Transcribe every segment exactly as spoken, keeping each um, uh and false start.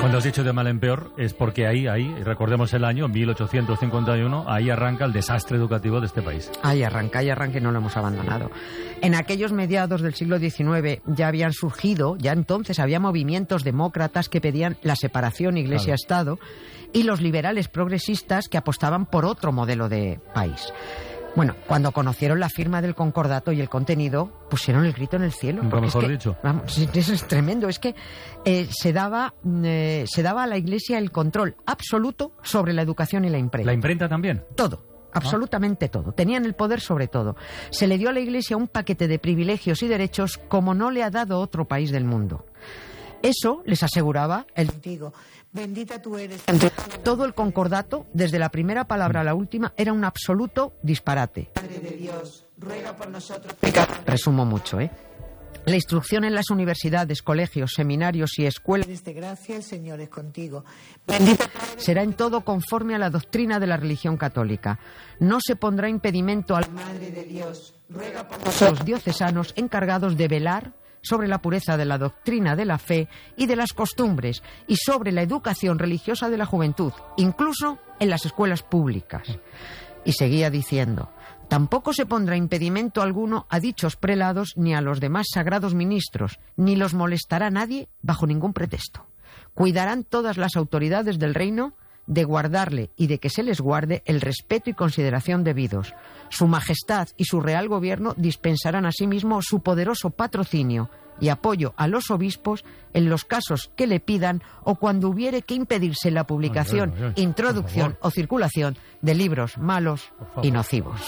Cuando has dicho de mal en peor es porque ahí, ahí, recordemos el año, mil ochocientos cincuenta y uno, ahí arranca el desastre educativo de este país. Ahí arranca, ahí arranca y no lo hemos abandonado. En aquellos mediados del siglo diecinueve ya habían surgido, ya entonces había movimientos demócratas que pedían la separación Iglesia-Estado, claro, y los liberales progresistas que apostaban por otro modelo de país. Bueno, cuando conocieron la firma del concordato y el contenido, pusieron el grito en el cielo. Nunca mejor es que, dicho. Vamos, eso es tremendo. Es que eh, se daba eh, se daba a la Iglesia el control absoluto sobre la educación y la imprenta. ¿La imprenta también? Todo. Absolutamente todo. Tenían el poder sobre todo. Se le dio a la Iglesia un paquete de privilegios y derechos como no le ha dado otro país del mundo. Eso les aseguraba el contigo. Bendita tú eres. Todo el concordato, desde la primera palabra a la última, era un absoluto disparate. Madre de Dios, ruega por nosotros. Resumo mucho, ¿eh? La instrucción en las universidades, colegios, seminarios y escuelas de gracia, el Señor es contigo. Bendita será en todo conforme a la doctrina de la religión católica. No se pondrá impedimento a la Madre de Dios, ruega por nosotros. Los diocesanos encargados de velar sobre la pureza de la doctrina de la fe y de las costumbres y sobre la educación religiosa de la juventud, incluso en las escuelas públicas. Y seguía diciendo: tampoco se pondrá impedimento alguno a dichos prelados ni a los demás sagrados ministros, ni los molestará nadie bajo ningún pretexto. Cuidarán todas las autoridades del reino de guardarle y de que se les guarde el respeto y consideración debidos. Su Majestad y su Real Gobierno dispensarán asimismo su poderoso patrocinio y apoyo a los obispos en los casos que le pidan o cuando hubiere que impedirse la publicación, ay, ay, ay, introducción o circulación de libros malos y nocivos.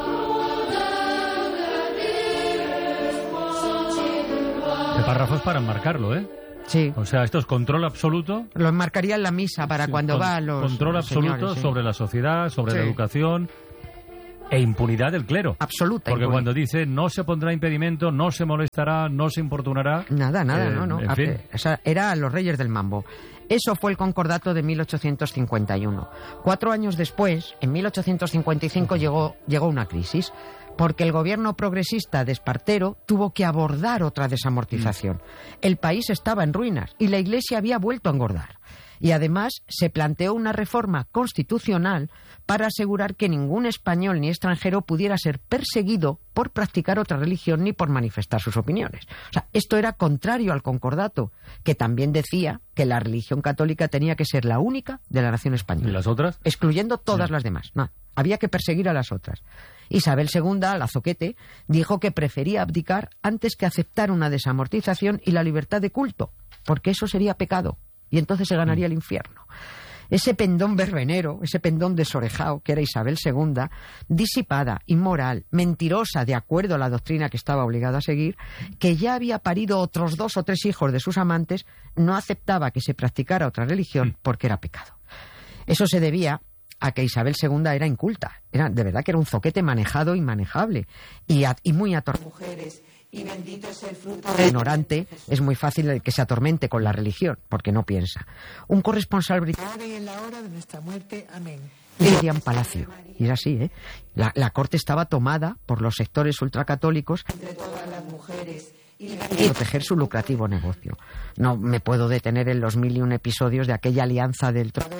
Qué párrafos para enmarcarlo, ¿eh? Sí. O sea, esto es control absoluto. Lo enmarcaría en la misa para sí, cuando con, va a los Control los absoluto señores, sí. sobre la sociedad, sobre sí. la educación e impunidad del clero. Absoluta. Porque impunidad. Cuando dice no se pondrá impedimento, no se molestará, no se importunará. Nada, nada, eh, no, no. En a, fin. O sea, era los reyes del mambo. Eso fue el concordato de mil ochocientos cincuenta y uno. Cuatro años después, en mil ochocientos cincuenta y cinco, llegó, llegó una crisis. Porque el gobierno progresista de Espartero tuvo que abordar otra desamortización. El país estaba en ruinas y la Iglesia había vuelto a engordar. Y además se planteó una reforma constitucional para asegurar que ningún español ni extranjero pudiera ser perseguido por practicar otra religión ni por manifestar sus opiniones. O sea, esto era contrario al concordato, que también decía que la religión católica tenía que ser la única de la nación española. ¿Y las otras? Excluyendo todas sí. las demás. No, había que perseguir a las otras. Isabel segunda, la zoquete, dijo que prefería abdicar antes que aceptar una desamortización y la libertad de culto, porque eso sería pecado, y entonces se ganaría el infierno. Ese pendón verbenero, ese pendón desorejado que era Isabel segunda, disipada, inmoral, mentirosa de acuerdo a la doctrina que estaba obligada a seguir, que ya había parido otros dos o tres hijos de sus amantes, no aceptaba que se practicara otra religión porque era pecado. Eso se debía a que Isabel segunda era inculta, era de verdad que era un zoquete manejado y manejable y, a, y muy atormentado. Y bendito es el fruto de... Ignorante, es muy fácil que se atormente con la religión, porque no piensa. Un corresponsal británico... Y en la hora de nuestra muerte, amén. Lilian Palacio. Y era así, ¿eh? La, la corte estaba tomada por los sectores ultracatólicos entre todas las mujeres y proteger su lucrativo negocio. No me puedo detener en los mil y un episodios de aquella alianza del trono.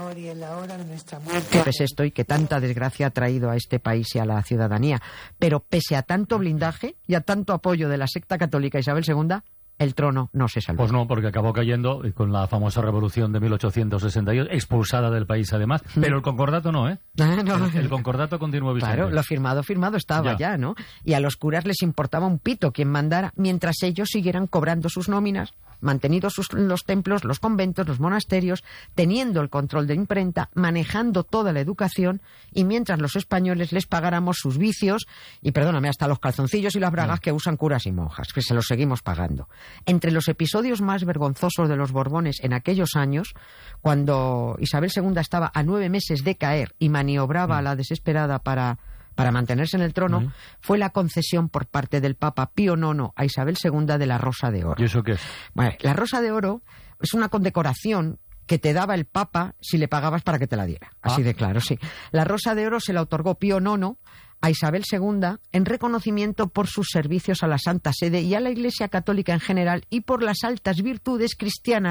¿Qué es esto y que tanta desgracia ha traído a este país y a la ciudadanía? Pero pese a tanto blindaje y a tanto apoyo de la secta católica Isabel segunda, el trono no se salvó. Pues no, porque acabó cayendo con la famosa revolución de mil ochocientos sesenta y ocho, expulsada del país además, pero el concordato no, ¿eh? Ah, no. El, el concordato continuó vigente. Claro, lo firmado, firmado estaba ya. ya, ¿no? Y a los curas les importaba un pito quien mandara, mientras ellos siguieran cobrando sus nóminas, mantenidos sus, los templos, los conventos, los monasterios, teniendo el control de imprenta, manejando toda la educación, y mientras los españoles les pagáramos sus vicios, y perdóname, hasta los calzoncillos y las bragas no. que usan curas y monjas, que se los seguimos pagando. Entre los episodios más vergonzosos de los Borbones en aquellos años, cuando Isabel segunda estaba a nueve meses de caer y maniobraba a la desesperada para... para mantenerse en el trono, uh-huh. fue la concesión por parte del Papa Pío nono a Isabel segunda de la Rosa de Oro. ¿Y eso qué es? Bueno, la Rosa de Oro es una condecoración que te daba el Papa si le pagabas para que te la diera. Así ah. de claro, sí. La Rosa de Oro se la otorgó Pío nono a Isabel segunda en reconocimiento por sus servicios a la Santa Sede y a la Iglesia Católica en general y por las altas virtudes cristianas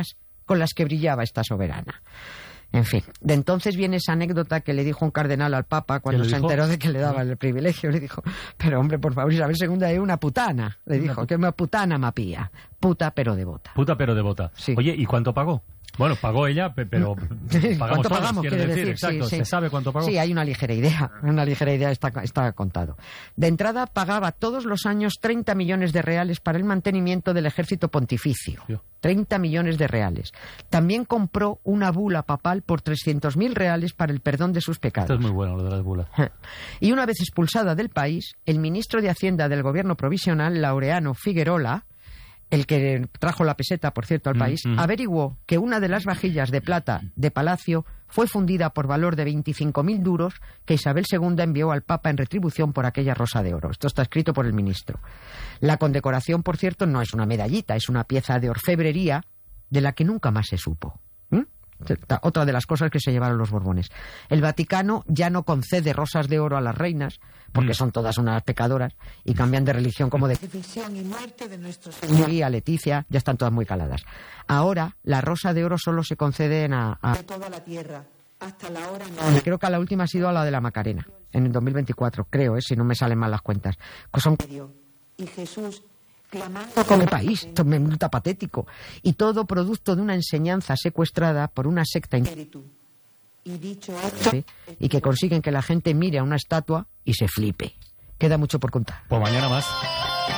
con las que brillaba esta soberana. En fin, de entonces viene esa anécdota que le dijo un cardenal al Papa cuando se enteró de que le daban el privilegio. Le dijo, pero hombre, por favor, Isabel segunda es una putana. Le dijo, que es una putana mapía. Puta pero devota. Puta pero devota. Sí. Oye, ¿y cuánto pagó? Bueno, pagó ella, pero pagamos ¿Cuánto todos, pagamos? quiero Quiere decir, decir, exacto. sí, sí. ¿Se sabe cuánto pagó? Sí, hay una ligera idea. Una ligera idea está, está contado. De entrada, pagaba todos los años treinta millones de reales para el mantenimiento del ejército pontificio. Sí. treinta millones de reales. También compró una bula papal por trescientos mil reales para el perdón de sus pecados. Esto es muy bueno, lo de las bulas. Y una vez expulsada del país, el ministro de Hacienda del gobierno provisional, Laureano Figuerola, el que trajo la peseta, por cierto, al país, Mm-hmm. averiguó que una de las vajillas de plata de palacio fue fundida por valor de veinticinco mil duros que Isabel segunda envió al Papa en retribución por aquella rosa de oro. Esto está escrito por el ministro. La condecoración, por cierto, no es una medallita, es una pieza de orfebrería de la que nunca más se supo. ¿Mm? Otra de las cosas que se llevaron los Borbones. El Vaticano ya no concede rosas de oro a las reinas, porque mm. son todas unas pecadoras, y cambian de religión como de visión y muerte de nuestro Señor. Y a Leticia ya están todas muy caladas. Ahora, la rosa de oro solo se conceden a... a... de toda la tierra. Hasta la hora no. Creo que la última ha sido a la de la Macarena, en el dos mil veinticuatro, creo, ¿eh? Si no me salen mal las cuentas. Son... Y Jesús... clamando con el país, esto me resulta patético, y todo producto de una enseñanza secuestrada por una secta espíritu. Y dicho esto, ¿sí? Y que consiguen que la gente mire a una estatua y se flipe. Queda mucho por contar. Pues mañana más.